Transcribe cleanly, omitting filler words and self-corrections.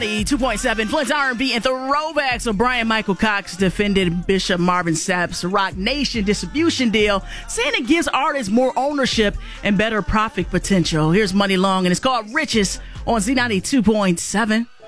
The 2.7 Flint's R&B and throwbacks. So Brian Michael Cox defended Bishop Marvin Sapp's Rock Nation distribution deal, saying it gives artists more ownership and better profit potential. Here's Money Long, and it's called Riches on Z92.7.